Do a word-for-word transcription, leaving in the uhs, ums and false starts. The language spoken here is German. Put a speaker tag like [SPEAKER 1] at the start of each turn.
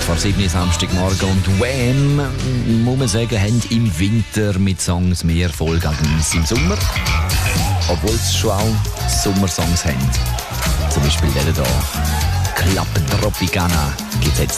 [SPEAKER 1] vor sieben Uhr Samstagmorgen. Und Wham, muss man sagen, haben im Winter mit Songs mehr Erfolg als im Sommer. Obwohl sie schon auch Sommersongs haben. Zum Beispiel der hier. Club Tropicana gibt es jetzt